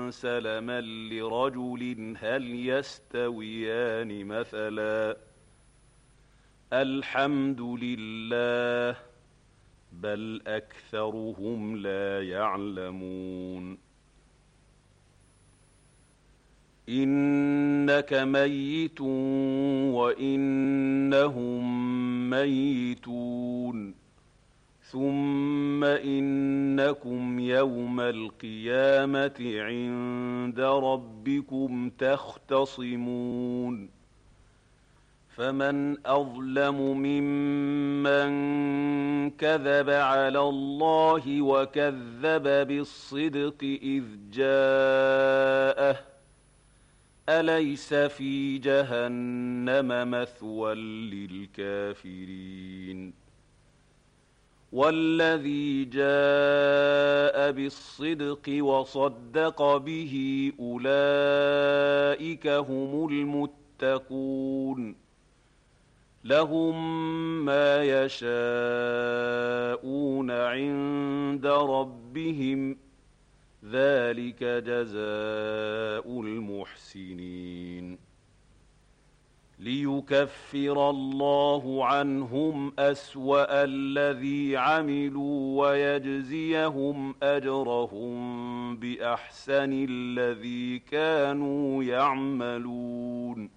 سلما لرجل هل يستويان مثلا الحمد لله بل أكثرهم لا يعلمون إنك ميت وإنهم ميتون ثم إنكم يوم القيامة عند ربكم تختصمون فمن أظلم ممن كذب على الله وكذب بالصدق إذ جاءه أليس في جهنم مثوى للكافرين والذي جاء بالصدق وصدق به أولئك هم المتقون لهم ما يشاءون عند ربهم ذلك جزاء المحسنين ليكفر الله عنهم أسوأ الذي عملوا ويجزيهم أجرهم بأحسن الذي كانوا يعملون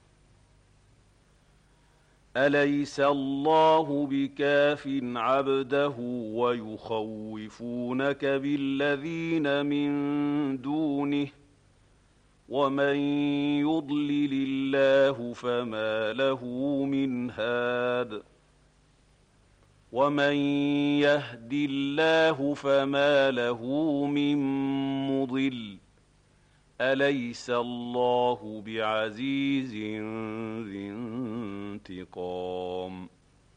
أليس الله بكاف عبده ويخوفونك بالذين من دونه ومن يضلل الله فما له من هاد ومن يهد الله فما له من مضل أليس الله بعزيز ذي انتقام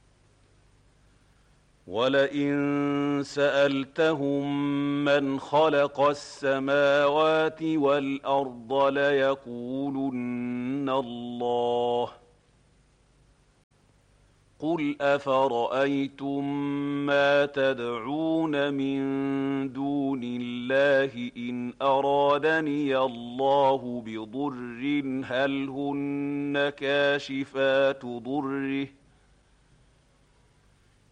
ولئن سألتهم من خلق السماوات والأرض ليقولن الله قل أفرأيتم ما تدعون من دون الله إن أرادني الله بضر هل هن كاشفات ضره